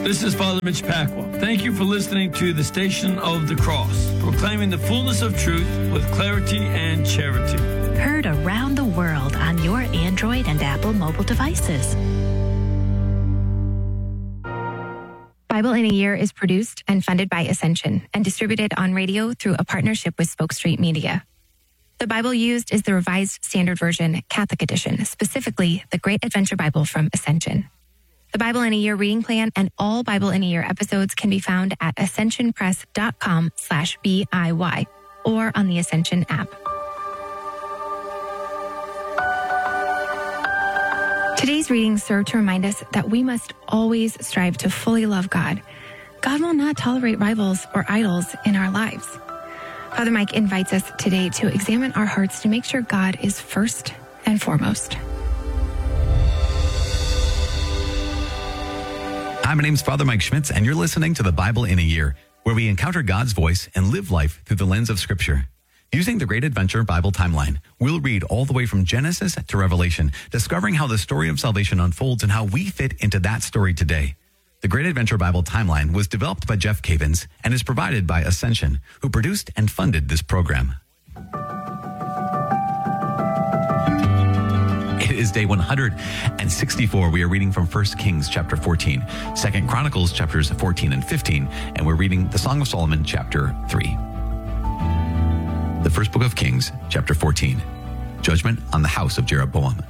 This is Father Mitch Pacwa. Thank you for listening to the Station of the Cross, proclaiming the fullness of truth with clarity and charity. Heard around the world on your Android and Apple mobile devices. Bible in a Year is produced and funded by Ascension and distributed on radio through a partnership with Spoke Street Media. The Bible used is the Revised Standard Version Catholic Edition, specifically the Great Adventure Bible from Ascension. The Bible in a Year reading plan and all Bible in a Year episodes can be found at ascensionpress.com/BIY or on the Ascension app. Today's readings serve to remind us that we must always strive to fully love God. God will not tolerate rivals or idols in our lives. Father Mike invites us today to examine our hearts to make sure God is first and foremost. Hi, my name's Father Mike Schmitz, and you're listening to the Bible in a Year, where we encounter God's voice and live life through the lens of Scripture. Using the Great Adventure Bible timeline, we'll read all the way from Genesis to Revelation, discovering how the story of salvation unfolds and how we fit into that story today. The Great Adventure Bible timeline was developed by Jeff Cavins and is provided by Ascension, who produced and funded this program. It is day 164. We are reading from 1 Kings chapter 14, 2 Chronicles chapters 14 and 15, and we're reading the Song of Solomon chapter 3. The first book of Kings, chapter 14, Judgment on the house of Jeroboam.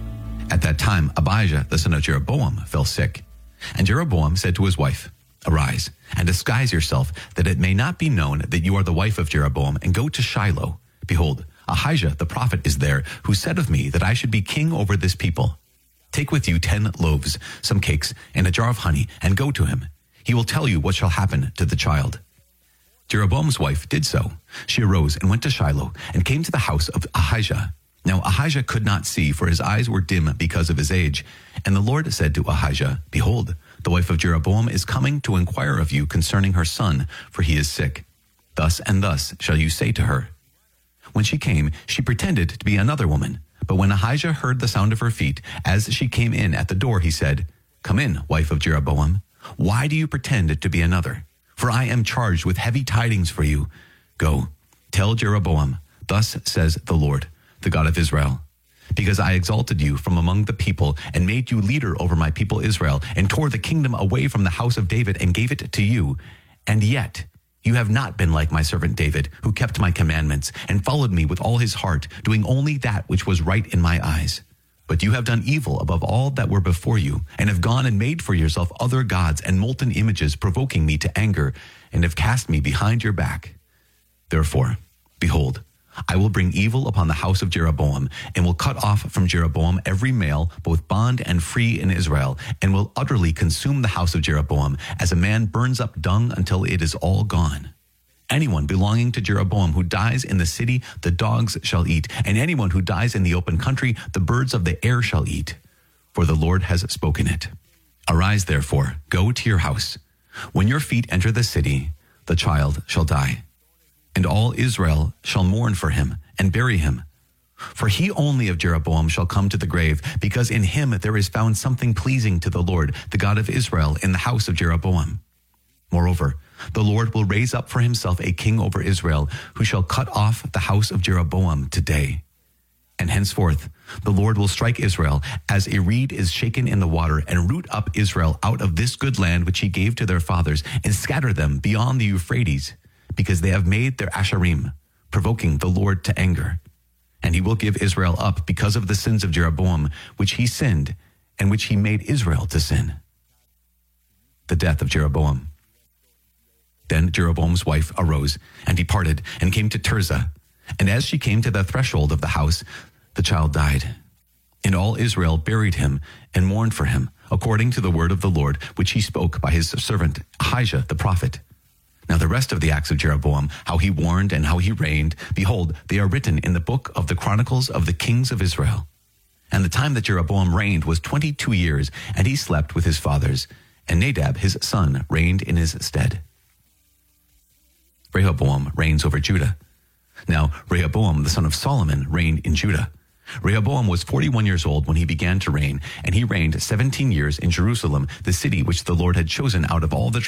At that time, Abijah, the son of Jeroboam, fell sick. And Jeroboam said to his wife, "Arise, and disguise yourself, that it may not be known that you are the wife of Jeroboam, and go to Shiloh. Behold, Ahijah the prophet is there, who said of me that I should be king over this people. Take with you 10 loaves, some cakes, and a jar of honey, and go to him. He will tell you what shall happen to the child." Jeroboam's wife did so. She arose and went to Shiloh, and came to the house of Ahijah. Now Ahijah could not see, for his eyes were dim because of his age. And the Lord said to Ahijah, "Behold, the wife of Jeroboam is coming to inquire of you concerning her son, for he is sick. Thus and thus shall you say to her." When she came, she pretended to be another woman. But when Ahijah heard the sound of her feet, as she came in at the door, he said, "Come in, wife of Jeroboam. Why do you pretend to be another? For I am charged with heavy tidings for you. Go, tell Jeroboam, thus says the Lord, the God of Israel. Because I exalted you from among the people and made you leader over my people Israel, and tore the kingdom away from the house of David and gave it to you. And yet you have not been like my servant David, who kept my commandments and followed me with all his heart, doing only that which was right in my eyes. But you have done evil above all that were before you, and have gone and made for yourself other gods and molten images, provoking me to anger, and have cast me behind your back. Therefore, behold, I will bring evil upon the house of Jeroboam, and will cut off from Jeroboam every male, both bond and free in Israel, and will utterly consume the house of Jeroboam, as a man burns up dung until it is all gone. Anyone belonging to Jeroboam who dies in the city, the dogs shall eat, and anyone who dies in the open country, the birds of the air shall eat. For the Lord has spoken it. Arise, therefore, go to your house. When your feet enter the city, the child shall die. And all Israel shall mourn for him and bury him. For he only of Jeroboam shall come to the grave, because in him there is found something pleasing to the Lord, the God of Israel, in the house of Jeroboam. Moreover, the Lord will raise up for himself a king over Israel, who shall cut off the house of Jeroboam today. And henceforth the Lord will strike Israel as a reed is shaken in the water, and root up Israel out of this good land which he gave to their fathers, and scatter them beyond the Euphrates, because they have made their Asherim, provoking the Lord to anger. And he will give Israel up because of the sins of Jeroboam, which he sinned, and which he made Israel to sin. The death of Jeroboam. Then Jeroboam's wife arose and departed and came to Tirzah. And as she came to the threshold of the house, the child died. And all Israel buried him and mourned for him, according to the word of the Lord, which he spoke by his servant Ahijah the prophet. Now the rest of the acts of Jeroboam, how he warned and how he reigned, behold, they are written in the book of the Chronicles of the kings of Israel. And the time that Jeroboam reigned was 22 years, and he slept with his fathers. And Nadab his son reigned in his stead. Rehoboam reigns over Judah. Now Rehoboam the son of Solomon reigned in Judah. Rehoboam was 41 years old when he began to reign, and he reigned 17 years in Jerusalem, the city which the Lord had chosen out of all the